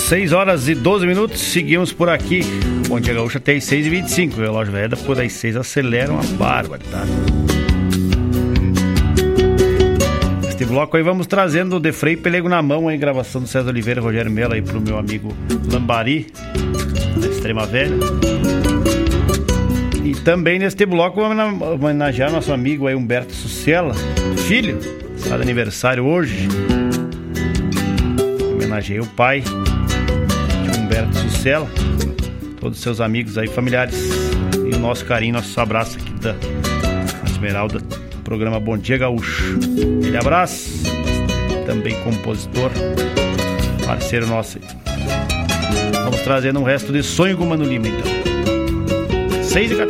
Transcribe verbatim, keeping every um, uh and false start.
seis horas e doze minutos, seguimos por aqui. Bom Dia Gaúcho até as seis e vinte e cinco. O relógio velho, depois das seis acelera uma barbaridade. Neste bloco aí vamos trazendo o De Frei Pelego na Mão, aí, gravação do César Oliveira e Rogério Mello aí pro meu amigo Lambari, da Extrema Velha. E também neste bloco vamos homenagear nosso amigo aí Humberto Sucella, filho, está de aniversário hoje. Homenageei o pai de Humberto Sucella, todos os seus amigos aí, familiares, e o nosso carinho, nosso abraço aqui da Esmeralda, do programa Bom Dia Gaúcho. Aquele abraço, também compositor, parceiro nosso aí. Vamos trazendo um resto de Sonho com Mano Lima, então. seis e quatorze.